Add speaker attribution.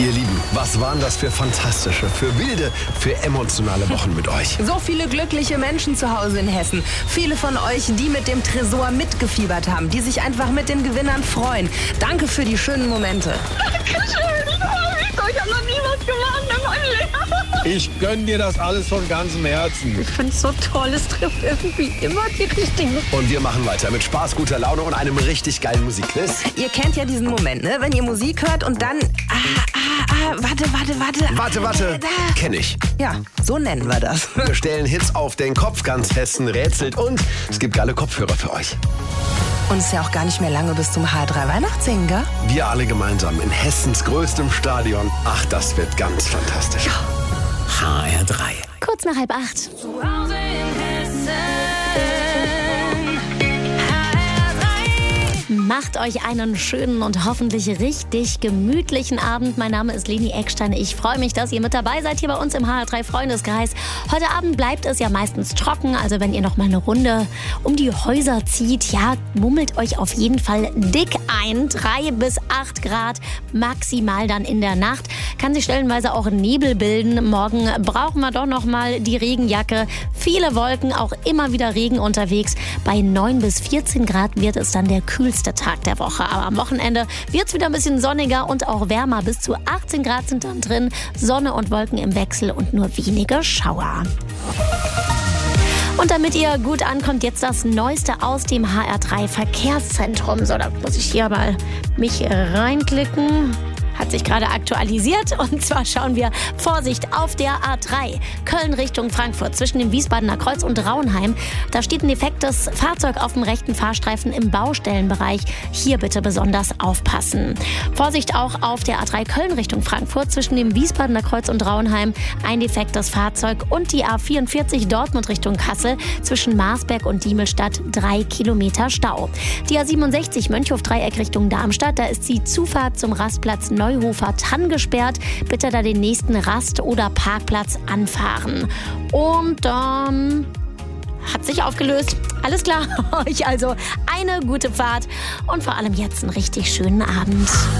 Speaker 1: Ihr Lieben, was waren das für fantastische, für wilde, für emotionale Wochen mit euch?
Speaker 2: So viele glückliche Menschen zu Hause in Hessen. Viele von euch, die mit dem Tresor mitgefiebert haben, die sich einfach mit den Gewinnern freuen. Danke für die schönen Momente.
Speaker 3: Dankeschön. Ich habe noch nie was gemacht in meinem Leben.
Speaker 4: Ich gönne dir das alles von ganzem Herzen.
Speaker 3: Ich finde es so toll, es trifft irgendwie immer die richtigen.
Speaker 1: Und wir machen weiter mit Spaß, guter Laune und einem richtig geilen Musikquiz.
Speaker 2: Ihr kennt ja diesen Moment, ne? Wenn ihr Musik hört und dann... Warte.
Speaker 1: Kenn ich.
Speaker 2: Ja, so nennen wir das.
Speaker 1: Wir stellen Hits auf den Kopf, ganz Hessen rätselt und es gibt geile Kopfhörer für euch.
Speaker 2: Und es ist ja auch gar nicht mehr lange bis zum HR3 Weihnachtssingen, gell?
Speaker 1: Wir alle gemeinsam in Hessens größtem Stadion. Ach, das wird ganz fantastisch.
Speaker 5: HR3.
Speaker 6: Kurz nach 7:30.
Speaker 7: Zu Hause in Hessen.
Speaker 6: Macht euch einen schönen und hoffentlich richtig gemütlichen Abend. Mein Name ist Leni Eckstein. Ich freue mich, dass ihr mit dabei seid hier bei uns im HR3 Freundeskreis. Heute Abend bleibt es ja meistens trocken. Also wenn ihr noch mal eine Runde um die Häuser zieht, ja, mummelt euch auf jeden Fall dick ein. 3 bis 8 Grad maximal dann in der Nacht. Kann sich stellenweise auch Nebel bilden. Morgen brauchen wir doch noch mal die Regenjacke. Viele Wolken, auch immer wieder Regen unterwegs. Bei 9 bis 14 Grad wird es dann der kühlste Tag der Woche. Aber am Wochenende wird es wieder ein bisschen sonniger und auch wärmer. Bis zu 18 Grad sind dann drin. Sonne und Wolken im Wechsel und nur wenige Schauer. Und damit ihr gut ankommt, jetzt das Neueste aus dem HR3 Verkehrszentrum. So, da muss ich hier mal mich reinklicken. Hat sich gerade aktualisiert und zwar schauen wir, Vorsicht, auf der A3 Köln Richtung Frankfurt zwischen dem Wiesbadener Kreuz und Raunheim. Da steht ein defektes Fahrzeug auf dem rechten Fahrstreifen im Baustellenbereich. Hier bitte besonders aufpassen. Vorsicht auch auf der A3 Köln Richtung Frankfurt zwischen dem Wiesbadener Kreuz und Raunheim. Ein defektes Fahrzeug und die A44 Dortmund Richtung Kassel zwischen Marsberg und Diemelstadt 3 Kilometer Stau. Die A67 Mönchhof-Dreieck Richtung Darmstadt, da ist die Zufahrt zum Rastplatz Neuhofer-Tann gesperrt. Bitte da den nächsten Rast- oder Parkplatz anfahren. Und dann hat sich aufgelöst. Alles klar, euch also eine gute Fahrt und vor allem jetzt einen richtig schönen Abend.